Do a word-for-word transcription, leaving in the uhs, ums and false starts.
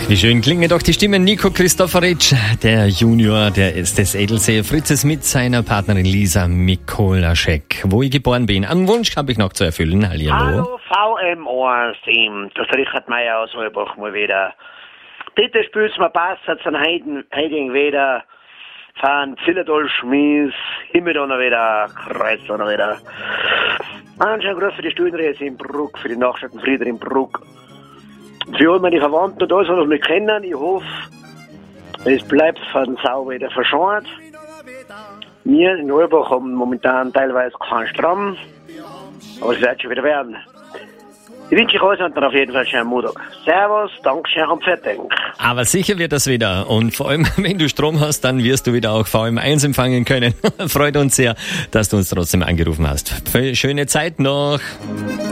Wie schön klingen doch die Stimmen. Nico Christopheritsch, der Junior, der ist des Edelsee Fritzes mit seiner Partnerin Lisa Mikolaschek. Wo ich geboren bin. Einen Wunsch habe ich noch zu erfüllen. Hallihallo. Hallo V M eins Team. Das ist Richard Meier aus Heubach mal wieder. Bitte spürt's mir passt, hat's an Heiden, Heiding wieder. Fahren Zillertal Schmies, Himmeldonner wieder, Kreuzdonner wieder. Anscheinend groß für die Studienreise in Bruck, für die Nachstadt Frieder in Bruck. Für all meine Verwandten und alles, was wir kennen, ich hoffe, es bleibt von Sau wieder verschont. Wir in Heubach haben momentan teilweise keinen Strom, aber es wird schon wieder werden. Ich wünsche euch alles und dann auf jeden Fall schönen Montag. Servus, Dankeschön und fertig. Aber sicher wird das wieder. Und vor allem, wenn du Strom hast, dann wirst du wieder auch V M eins empfangen können. Freut uns sehr, dass du uns trotzdem angerufen hast. Schöne Zeit noch.